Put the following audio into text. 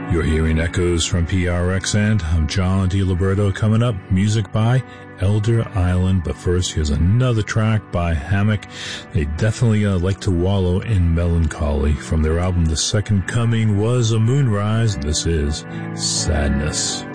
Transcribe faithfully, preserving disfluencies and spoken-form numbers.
You're hearing echoes from P R X, and I'm John DiLiberto. Coming up, music by Elder Island. But first, here's another track by Hammock. They definitely uh, like to wallow in melancholy. From their album The Second Coming was a Moonrise. This is Sadness.